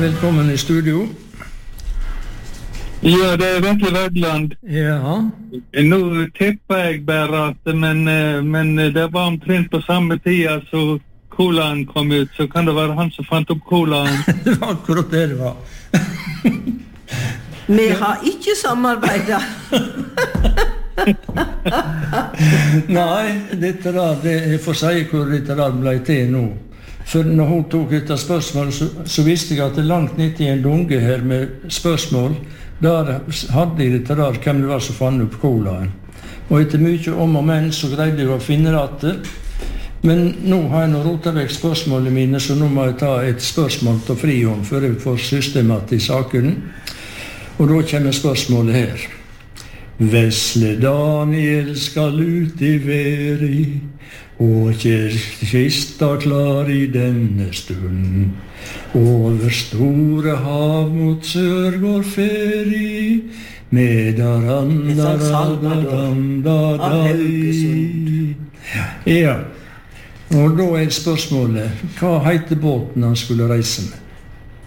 velkommen I studio. Ja, det Vetle Vedland. Ja. Nå tipper jeg bare at, men det var omtrent på samme tid så colaen kom ut, så kan det være han som fant opp colaen. Det var akkurat det var. Vi har ikke samarbeidet. Nei, dette der, jeg får si hvor dette der ble til nå. For når hun tok dette spørsmålet, så visste jeg at det langt ned I en dunge her med spørsmål, der hadde jeg dette der, hvem det var som fant opp colaen. Og etter mye om og men, så greide jeg å finne det. Men nå har jeg nå rotet vekk spørsmålene mine, så nå må jeg ta et spørsmål til frihånd, før jeg får systemat I saken. Og da kommer spørsmålet her. Vesle Daniel skal ut I veri, og kista klar I denne stund. Over store hav mot sør går feri, med Ja. Og da spørsmålet, hva heter båten han skulle reise med?